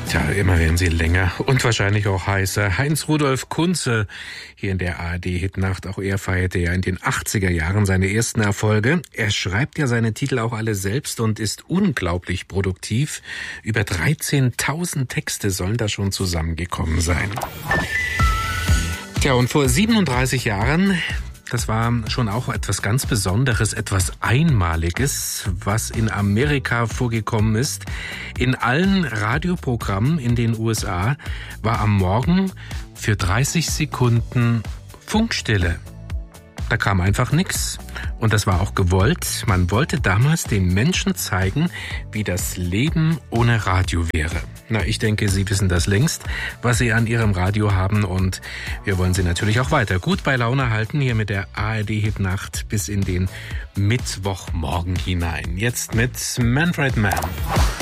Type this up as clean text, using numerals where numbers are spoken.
Tja, immer werden sie länger und wahrscheinlich auch heißer. Heinz-Rudolf Kunze hier in der ARD-Hitnacht. Auch er feierte ja in den 80er Jahren seine ersten Erfolge. Er schreibt ja seine Titel auch alle selbst und ist unglaublich produktiv. Über 13.000 Texte sollen da schon zusammengekommen sein. Tja, und vor 37 Jahren... Das war schon auch etwas ganz Besonderes, etwas Einmaliges, was in Amerika vorgekommen ist. In allen Radioprogrammen in den USA war am Morgen für 30 Sekunden Funkstille. Da kam einfach nichts. Und das war auch gewollt. Man wollte damals den Menschen zeigen, wie das Leben ohne Radio wäre. Na, ich denke, Sie wissen das längst, was Sie an Ihrem Radio haben. Und wir wollen Sie natürlich auch weiter gut bei Laune halten, hier mit der ARD-Hitnacht bis in den Mittwochmorgen hinein. Jetzt mit Manfred Mann.